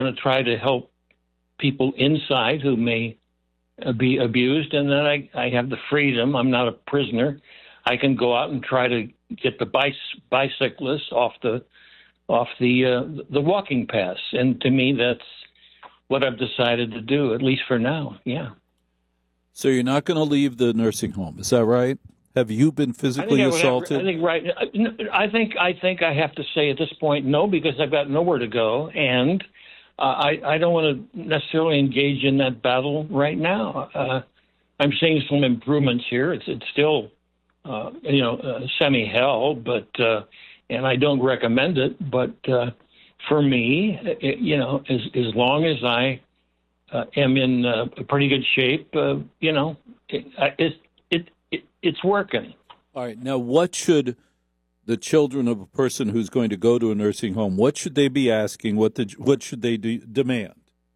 going to try to help people inside who may be abused, and then I have the freedom. I'm not a prisoner. I can go out and try to get the bicyclists off the walking paths, and to me, that's what I've decided to do, at least for now. Yeah. So you're not going to leave the nursing home, is that right? Have you been physically assaulted? I think I have to say at this point no, because I've got nowhere to go, and I don't want to necessarily engage in that battle right now. I'm seeing some improvements here. It's still semi hell, but and I don't recommend it. But for me, as long as I am in a pretty good shape, it's working. All right. Now, what should the children of a person who's going to go to a nursing home, what should they be asking? What should they demand?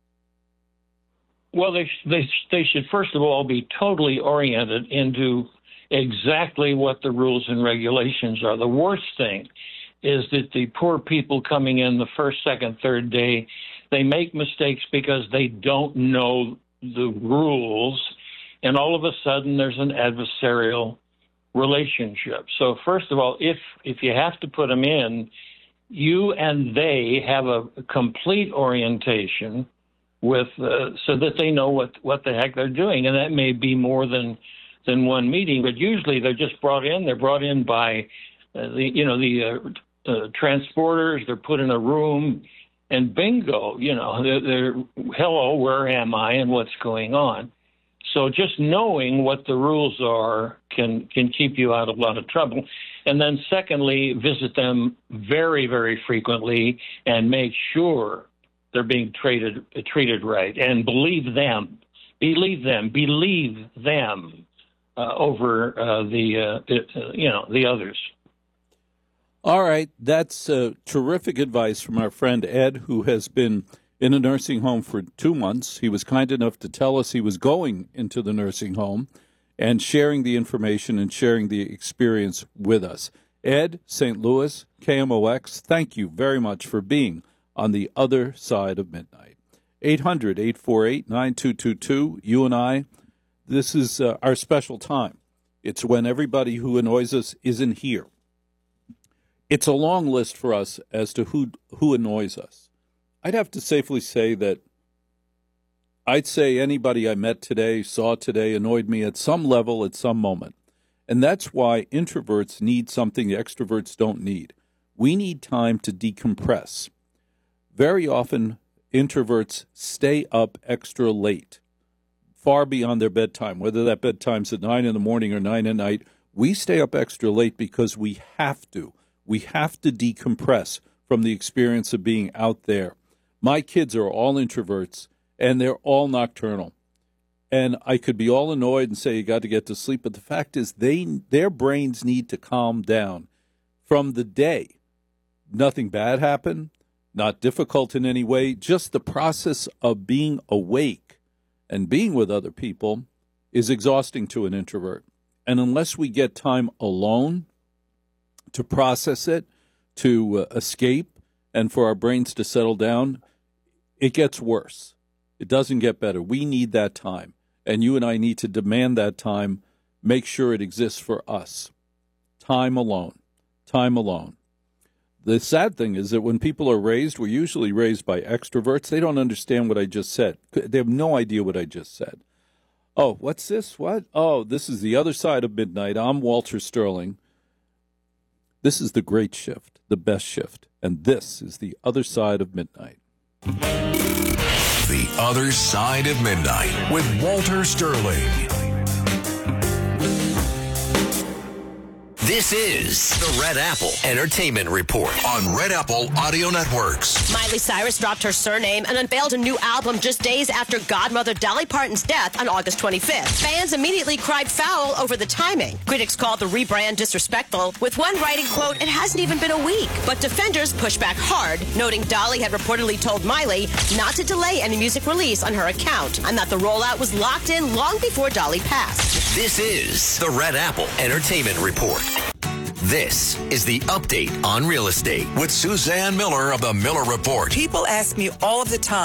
Well, they should, first of all, be totally oriented into exactly what the rules and regulations are. The worst thing is that the poor people coming in the first, second, third day, they make mistakes because they don't know the rules, and all of a sudden there's an adversarial relationship. So first of all, if you have to put them in, you and they have a complete orientation with so that they know what the heck they're doing, and that may be more than one meeting. But usually they're just brought in. They're brought in by the transporters. They're put in a room, and bingo, they're hello, where am I, and what's going on. So just knowing what the rules are can keep you out of a lot of trouble. And then secondly, visit them very, very frequently and make sure they're being treated right. And believe them over the others. All right. That's terrific advice from our friend Ed, who has been in a nursing home for 2 months. He was kind enough to tell us he was going into the nursing home and sharing the information and sharing the experience with us. Ed, St. Louis, KMOX, thank you very much for being on the other side of midnight. 800-848-9222, you and I, this is our special time. It's when everybody who annoys us isn't here. It's a long list for us as to who annoys us. I'd have to safely say that I'd say anybody I met today, saw today, annoyed me at some level, at some moment. And that's why introverts need something extroverts don't need. We need time to decompress. Very often, introverts stay up extra late, far beyond their bedtime, whether that bedtime's at 9 in the morning or 9 at night. We stay up extra late because we have to. We have to decompress from the experience of being out there. My kids are all introverts, and they're all nocturnal. And I could be all annoyed and say you got to get to sleep, but the fact is their brains need to calm down from the day. Nothing bad happened, not difficult in any way, just the process of being awake and being with other people is exhausting to an introvert. And unless we get time alone to process it, to escape, and for our brains to settle down, it gets worse. It doesn't get better. We need that time. And you and I need to demand that time, make sure it exists for us. Time alone. Time alone. The sad thing is that when people are raised, we're usually raised by extroverts. They don't understand what I just said. They have no idea what I just said. Oh, what's this? What? Oh, this is the other side of midnight. I'm Walter Sterling. This is the great shift, the best shift. And this is the other side of midnight. The Other Side of Midnight with Walter Sterling. This is the Red Apple Entertainment Report on Red Apple Audio Networks. Miley Cyrus dropped her surname and unveiled a new album just days after godmother Dolly Parton's death on August 25th. Fans immediately cried foul over the timing. Critics called the rebrand disrespectful, with one writing, quote, "It hasn't even been a week." But defenders pushed back hard, noting Dolly had reportedly told Miley not to delay any music release on her account, and that the rollout was locked in long before Dolly passed. This is the Red Apple Entertainment Report. This is the Update on Real Estate with Suzanne Miller of the Miller Report. People ask me all of the time,